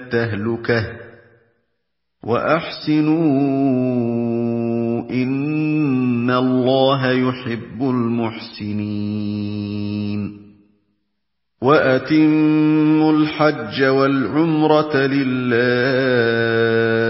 التهلكة وأحسنوا إن الله يحب المحسنين وأتموا الحج والعمرة لله